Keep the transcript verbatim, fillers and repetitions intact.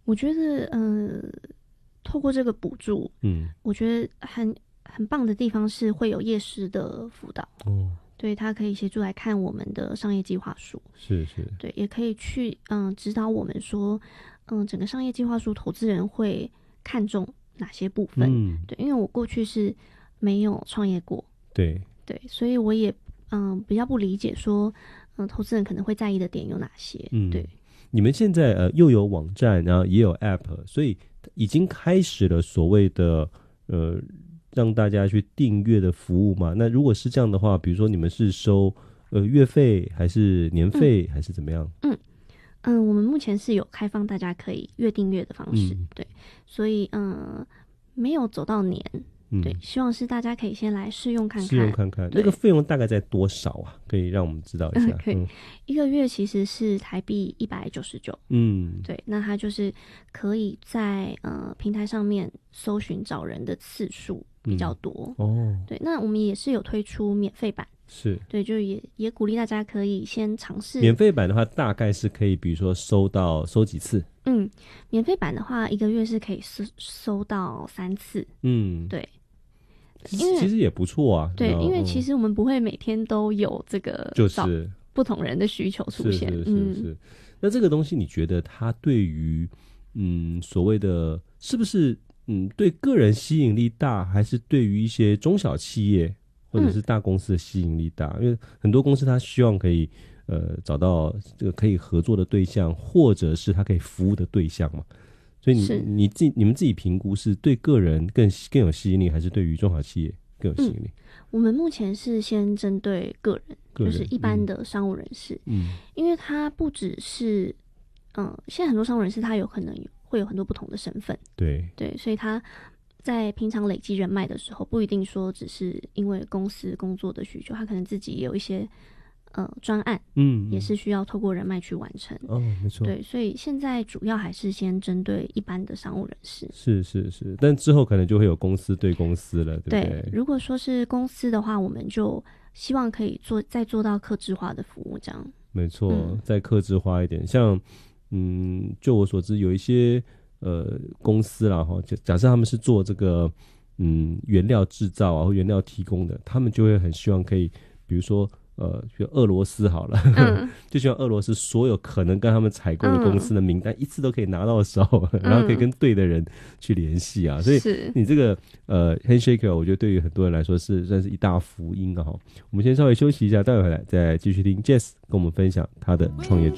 我觉得，呃，透过这个补助，嗯，我觉得很很棒的地方是会有业师的辅导，哦，对，他可以协助来看我们的商业计划书， 是是， 对，也可以去嗯、呃、指导我们说，嗯、呃，整个商业计划书投资人会看重哪些部分，嗯，对，因为我过去是没有创业过， 对对，所以我也嗯、呃、比较不理解说，嗯、呃，投资人可能会在意的点有哪些，嗯，对。 你们现在呃又有网站，然后也有 App， 所以已经开始了所谓的呃让大家去订阅的服务吗？那如果是这样的话，比如说你们是收呃月费还是年费、嗯、还是怎么样？ 嗯嗯，我们目前是有开放大家可以月订阅的方式，嗯、对，所以嗯、呃、没有走到年。对，希望是大家可以先来试用看看， 试用看看，那个费用大概在多少啊？可以让我们知道一下。 嗯、可以、嗯，一个月其实是台币一百九十九。嗯，对，那它就是可以在呃平台上面搜寻找人的次数比较多、嗯、哦。对，那我们也是有推出免费版， 是对， 就也也鼓励大家可以先尝试。 免费版的话，大概是可以，比如说收到收几次？ 嗯，免费版的话，一个月是可以收收到三次。嗯，对。 因为其实也不错啊， 对，因为其实我们不会每天都有这个就是不同人的需求出现， 是是是是、嗯。那这个东西你觉得它对于嗯所谓的是不是嗯对个人吸引力大，还是对于一些中小企业或者是大公司的吸引力大？嗯、因为很多公司它希望可以呃找到这个可以合作的对象，或者是它可以服务的对象嘛。所以你你自己你们自己评估是对个人更更有吸引力，还是对于中小企业更有吸引力？ 嗯、我们目前是先针对个人，个人就是一般的商务人士。嗯，因为他不只是嗯，现在很多商务人士他有可能有会有很多不同的身份，对对，所以他在平常累积人脉的时候，不一定说只是因为公司工作的需求，他可能自己也有一些。呃，专案，嗯，也是需要透过人脉去完成。 哦，没错。 对，所以现在主要还是先针对一般的商务人士。 是是是，但之后可能就会有公司对公司了，对不对？ 对，如果说是公司的话，我们就希望可以做再做到客制化的服务，这样。 没错，嗯、再客制化一点。像，嗯，就我所知，有一些呃公司啦哈，假设他们是做这个嗯原料制造啊或原料提供的，他们就会很希望可以，比如说。呃，比如俄罗斯好了，嗯、就希望俄罗斯所有可能跟他们采购的公司的名单、嗯、一次都可以拿到手，嗯、然后可以跟对的人去联系啊。所以你这个呃 Handshaker， 我觉得对于很多人来说是算是一大福音啊。我们先稍微休息一下，待会回来再继续听 Jess 跟我们分享他的创业。